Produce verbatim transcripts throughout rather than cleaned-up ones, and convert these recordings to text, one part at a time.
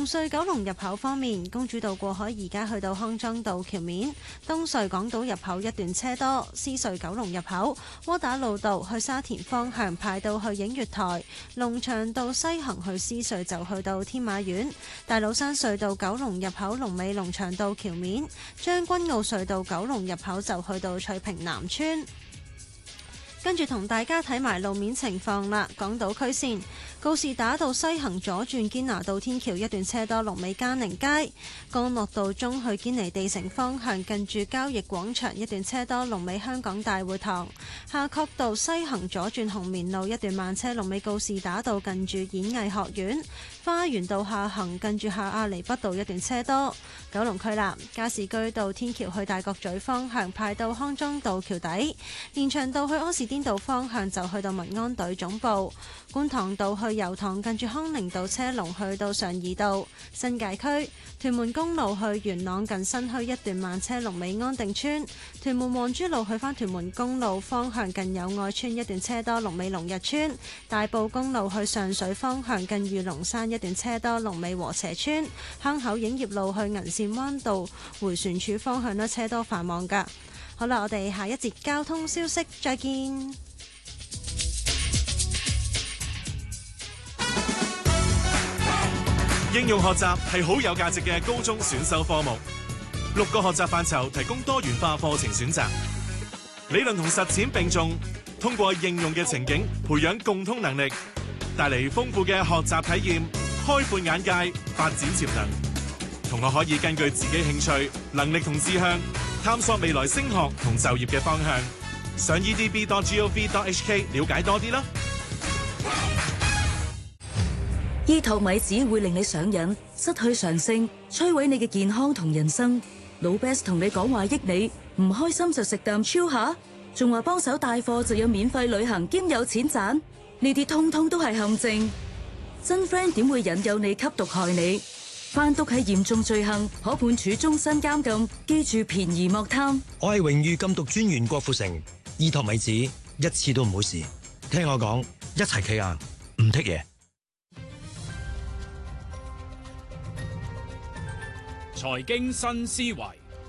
紅隧九龍入口方面，公主道過海而家去到康莊道橋面，東隧港島入口一段車多，獅隧九龍入口窩打老道去沙田方向排到去映月台，龍翔道西行去獅隧就去到天馬苑，大老山隧道九龍入口龍尾龍翔道橋面，將軍澳隧道九龍入口就去到翠屏南村。跟住同大家睇埋路面情況啦，港島區線告士打道西行左轉堅拿道天橋一段車多，龍尾嘉寧街；干諾道中去堅尼地城方向近住交易廣場一段車多，龍尾香港大會堂；夏慤道西行左轉紅棉路一段慢車，龍尾告士打道近住演藝學院；花園道下行近住下亞厘畢道一段車多。九龍區啦，加士居道天橋去大角咀方向排到康莊道橋底，連翔道去柯士甸道方向就去到民安隊總部，觀塘道去油塘近住康寧道車龍去到上怡道。新界區屯門公路去元朗近新墟一段慢車，龍尾安定村；屯門皇珠路去返屯門公路方向近友愛村一段車多，龍尾龍日村；大埔公路去上水方向近御龍山一段車多，龍尾禾輋村；坑口影業路去銀線灣道迴旋處方向呢車多繁忙㗎。好啦，我哋下一節交通消息再見。 應用學習係好有價值嘅高中選修科目，六個學習範疇提供多元化課程選擇，理論同實踐並重，通過應用嘅情景培養共通能力，帶嚟豐富嘅學習體驗，開闊眼界，發展潛能。同學可以根據自己興趣、能力同志向，探索未來升學同就業嘅方向。上 e d b dot gov dot h k 了解多啲啦。 醫托米子會令你上癮，失去常性，摧毀你嘅健康同人生。老 Best 同你講話益你，唔開心就食啖超下，仲話幫手帶貨就有免費旅行兼有錢賺，呢啲通通都係陷阱。真 friend 點會引誘你吸毒害你？販毒係嚴重罪行，可判處終身監禁。記住便宜莫貪。 我係榮譽禁毒專員郭富城，醫托米子一次都唔好試。聽我講，一齊企硬，唔剔嘢。 財經新思維，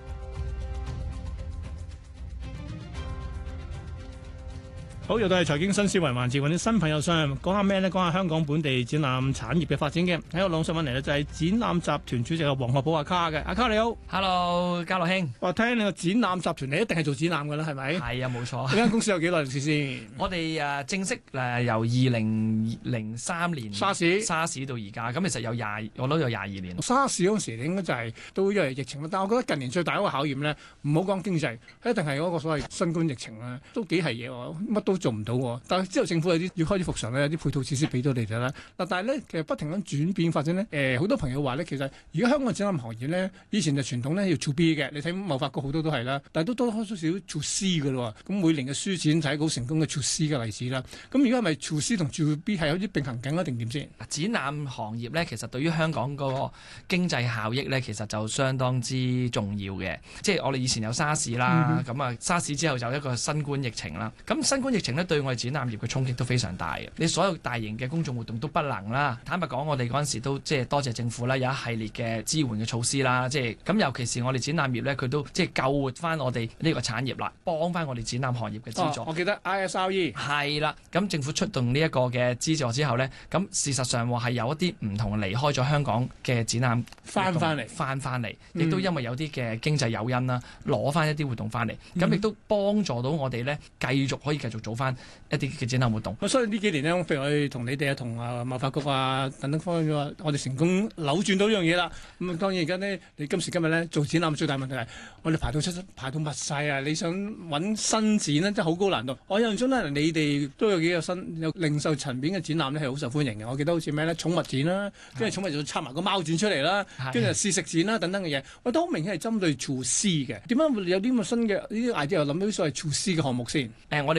好，又到係財經新思維環節，揾啲新朋友上講下咩呢？講下香港本地展覽產業嘅發展嘅。喺個網上揾嚟呢，就係展覽集團主席嘅黃學寶阿卡嘅。阿卡你好 ，Hello，嘉樂兄。 我聽你個展覽集團，你一定係做展覽㗎啦，係咪？ 係啊，冇錯。 呢間公司有幾耐歷史先？ 我哋誒正式誒由二零零三年沙士沙士到而家，咁其實有廿，我都有廿二年。 沙士嗰陣時應該就係、是、都因為疫情，但係我覺得近年最大一個考驗咧，唔好講經濟，一定係嗰個所謂新冠疫情咧，都幾係嘢喎，乜都做唔到喎。但係之後政府有啲要開始復常咧，有啲配套設施俾到你哋啦。嗱，但係咧其實不停咁轉變發展咧，誒、呃、好多朋友話咧，其實而家香港嘅展覽行業咧，以前就傳統咧要 to B 嘅，你睇貿發局好多都係啦，但係都多多少少 to C 嘅咯。咁每年嘅書展就係一個好成功嘅 to C 嘅例子啦。咁而家係咪 to C 同 to B 係有啲並行緊一定點先？ 展覽行業咧，其實對於香港個經濟效益咧，其實就相當之重要嘅。即係我哋以前有沙士啦，咁啊沙士之後就一個新冠疫情啦。咁新冠疫情咧對我哋展覽業嘅衝擊都非常大嘅。你所有大型嘅公眾活動都不能啦。坦白講，我哋嗰陣時都即係多謝政府啦，有一系列嘅支援嘅措施啦。即係咁，尤其是我哋展覽業咧，佢都即係救活翻我哋呢個產業啦，幫翻我哋展覽行業嘅資助。 哦，我記得 I S R E 係啦。咁政府出動呢一個嘅資助之後咧，咁事實上話係有一啲唔同離開咗香港嘅展覽翻翻嚟， 翻翻嚟，亦都因為有啲嘅經濟誘因啦，攞翻一啲活動翻嚟，咁亦都幫助到我哋咧，繼續可以繼續做翻一啲嘅展覽活動。 所以呢幾年呢，譬如我哋同你哋啊，同啊貿發局啊等等方面嘅話，我哋成功扭轉到呢樣嘢啦。咁啊，當然而家呢，你今時今日咧做展覽最大問題係我哋排到出排到密晒啊！你想揾新展呢，真係好高難度。我印象中呢，你哋都有幾個新有零售層面嘅展覽呢，係好受歡迎嘅。我記得好似咩咧，寵物展啦，跟住寵物就插埋個貓展出嚟啦，跟住試食展啦等等嘅嘢，我都好明顯係針對 to C 嘅。點解會有啲咁嘅新嘅呢啲 idea 諗到啲所謂 to C 嘅項目先？ 誒、呃，我哋過往呢。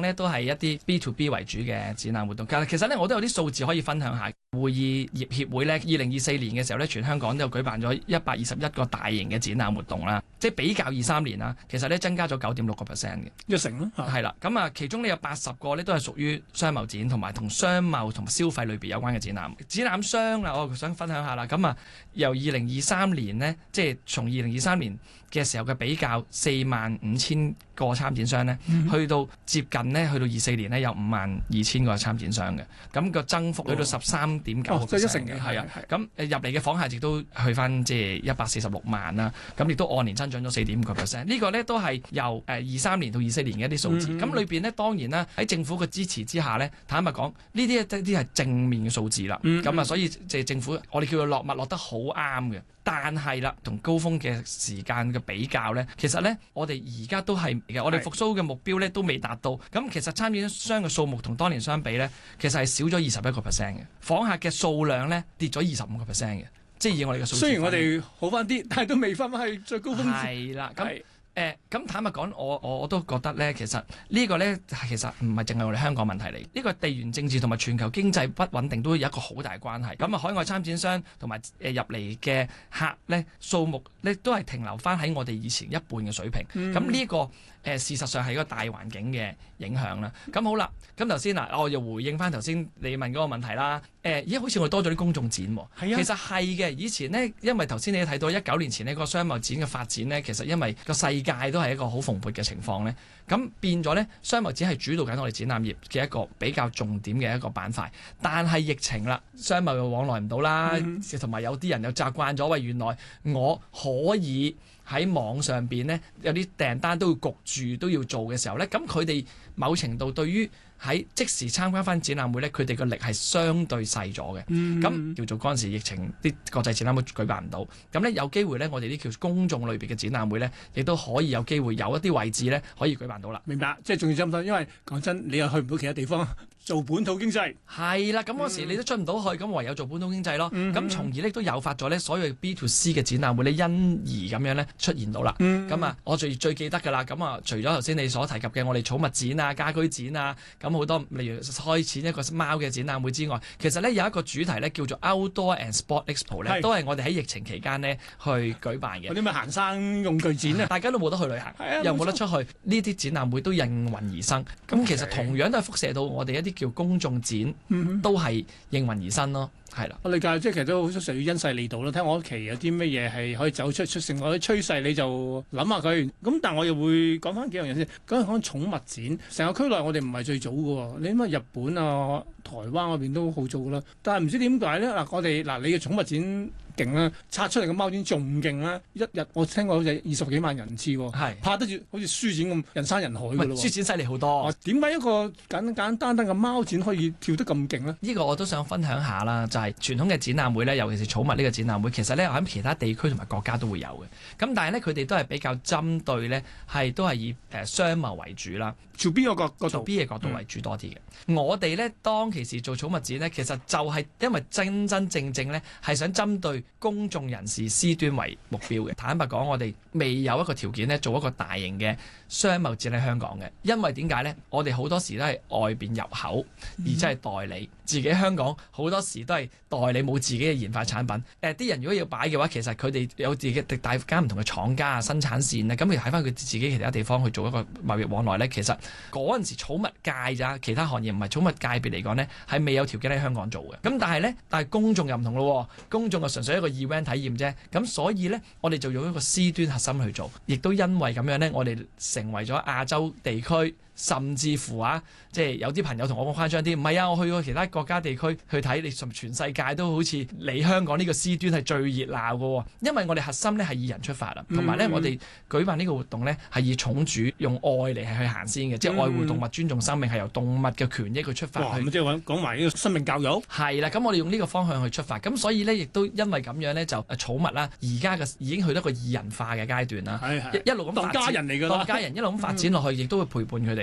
咧都係一啲 B to B 為主嘅展覽活動。其實咧我都有啲數字可以分享下。會議業協會咧，二零二四年嘅時候咧，全香港都有舉辦咗一百二十一個大型嘅展覽活動啦。即係比較二三年啦，其實咧增加咗九點六個 percent 嘅一成咯。 係啦，咁啊，其中呢有八十個咧都係屬於商貿展同埋同商貿同消費類別有關嘅展覽。展覽商啊，我想分享下啦。咁啊，由二零二三年呢，即係從二零二三年嘅時候嘅比較，四萬五千個參展商呢，嗯、去到接近呢，去到二四年呢，有五萬二千個參展商嘅，咁、個增幅去到十三點九個 percent 即係一成嘅，係啊。咁誒入嚟嘅訪客亦都去翻即係一百四十六萬啦，咁亦都按年增長咗四點五個 percent。呢個呢都係由誒二三年到二四年嘅一啲數字。咁裏邊呢，當然啦，喺政府嘅支持之下呢，坦白講，呢啲一啲係正面嘅數字啦。咁、嗯、啊，所以即係政府，我哋叫做落墨落得好啱嘅。但係啦，同高峰嘅時間嘅比較呢，其實呢，我哋而家都係嘅，我哋復甦嘅目標呢都未達到。咁其實參展商嘅數目同當年相比呢，其實係少咗二十一個 percent 嘅，訪客嘅數量呢跌咗二十五個 percent 嘅，即係以我哋嘅數字。 雖然我哋好翻啲，但係都未翻翻去最高峰。 係啦，咁。誒咁、呃、坦白講，我我我都覺得咧，其實呢個咧其實唔係淨係我哋香港問題嚟，呢、這個地緣政治同埋全球經濟不穩定都有一個好大關係。咁啊，海外參展商同埋誒入嚟嘅客咧數目咧都係停留翻喺我哋以前一半嘅水平。咁呢、嗯、個誒、呃、事實上係一個大環境嘅影響啦。咁好啦，咁頭先嗱，我又回應翻頭先你問嗰個問題啦。誒而家好似我哋多咗啲公眾展喎，係啊、其實係嘅。以前呢，因為頭先你睇到一九年前呢個商貿展嘅發展呢，其實因為個世界都係一個好蓬勃嘅情況呢，咁變咗呢，商貿展係主導緊我哋展覽業嘅一個比較重點嘅一個板塊。但係疫情啦，商貿又往來唔到啦，同埋、嗯、有啲人又習慣咗，喂，原來我可以喺網上邊呢，有啲訂單都要焗住都要做嘅時候呢，咁佢哋某程度對於喺即時參加翻展覽會咧，佢哋個力係相對細咗嘅。咁、嗯、叫做嗰陣時疫情啲國際展覽會舉辦唔到，咁咧有機會咧，我哋啲叫公眾類別嘅展覽會咧，亦都可以有機會有一啲位置咧可以舉辦到啦。 明白，即係仲要針對，因為講真，你又去唔到其他地方做本土經濟。係啦，咁嗰時你都出唔到去，咁、嗯、唯有做本土經濟咯。咁、嗯、從而咧都誘發咗咧所有 B to C 嘅展覽會咧，因而咁樣咧出現到啦。咁、嗯、啊，我最最記得㗎啦。咁啊，除咗頭先你所提及嘅我哋寵物展啊、家居展啊。咁好多，例如開展一個貓嘅展覽會之外，其實咧有一個主題咧叫做 Outdoor and Sport Expo 咧，是都係我哋喺疫情期間呢去舉辦嘅。 嗰啲咩行山用具展啊， 大家都冇得去旅行，啊、又冇得出去，呢啲展覽會都應運而生。咁 Okay. 其實同樣都係輻射到我哋一啲叫公眾展，嗯、哼都係應運而生咯。係啦， 我理解，即係其實都好多時候要因勢利導咯。睇我屋企有啲乜嘢係可以走出出成個趨勢，你就諗下佢。咁但係我又會講翻幾樣嘢先。講講寵物展，成個區內我哋唔係最早嘅喎。你諗下日本啊、台灣嗰邊都好早啦。但係唔知點解咧？嗱，我哋嗱你嘅寵物展勁啦，拆出嚟嘅貓展仲勁啦。一日我聽過好似二十幾萬人次喎，係拍得住好似書展咁人山人海嘅咯。 書展犀利好多。點解一個簡簡單單嘅貓展可以跳得咁勁呢？ 呢個我都想分享下啦，就係傳統嘅展覽會咧，尤其是寵物呢個展覽會，其實咧喺其他地區同埋國家都會有嘅。咁但係咧，佢哋都係比較針對咧，係都係以誒商貿為主啦。 從邊個角角度？ 從邊個角度為主多啲嘅？嗯、我哋咧當其時做寵物展咧，其實就係因為真真正正咧係想針對公眾人士 C 端為目標嘅。坦白講，我哋未有一個條件咧做一個大型嘅商貿展喺香港嘅，因為點解咧？我哋好多時都係外邊入口，而即係代理。嗯、自己香港好多時都係代理，冇自己嘅研發產品。誒、呃，啲人如果要擺嘅話，其實佢哋有自己大間唔同嘅廠家啊、生產線咧，咁佢睇翻佢自己其他地方去做一個貿易往來咧，其實嗰陣時寵物界咋，其他行業唔係寵物界別嚟講呢，係未有條件喺香港做嘅。咁但係呢，但係公眾又唔同咯，公眾就純粹一個 event 體驗啫。咁所以呢，我哋就用一個 C 端核心去做，亦都因為咁樣呢，我哋成為咗亞洲地區。甚至乎啊，即係有啲朋友同我講誇張啲，唔係啊，我去過其他國家地區去睇，你全世界都好似你香港呢個 C 端係最熱鬧嘅喎，因為我哋核心呢係以人出發啊，同埋呢，我哋舉辦呢個活動呢係以寵主用愛嚟係去行先嘅，嗯、即係愛護動物、尊重生命，係由動物嘅權益去出發去。 咁即係講埋呢個生命教育。 係啦，咁我哋用呢個方向去出發，咁所以呢，亦都因為咁樣呢，就寵物啦，而家嘅已經去到一個擬人化嘅階段啦，一一路咁當家人嚟㗎啦，當家人一路咁發展落去，亦、嗯、都會陪伴佢哋。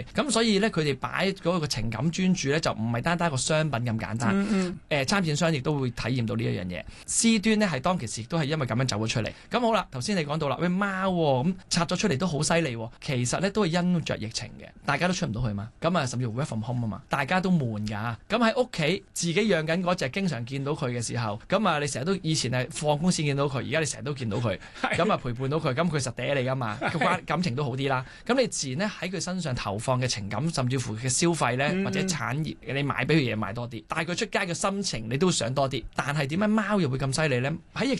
咁所以咧佢哋擺嗰個情感專注咧就唔係單單一個商品咁簡單。誒、 嗯呃、參展商亦都會體驗到呢一樣嘢。C 端呢係當其時都係因為咁樣走咗出嚟。咁好啦，頭先你講到啦，喂貓咁、哦、拆咗出嚟都好犀利喎。其實咧都係因着疫情嘅，大家都出唔到去嘛。咁啊甚至乎 work from home 啊嘛，大家都悶㗎。咁喺屋企自己養緊嗰隻，經常見到佢嘅時候，咁啊你成日都以前係放工先見到佢，而家你成日都見到佢，咁啊陪伴到佢，咁佢實嗲你㗎嘛，個關感情都好啲啦。咁你自然咧喺佢身上投放嘅情感，甚至乎嘅消費咧，或者產業，你買俾佢嘢買多啲，帶佢出街嘅心情你都想多啲。但係點解貓又會咁犀利咧？喺疫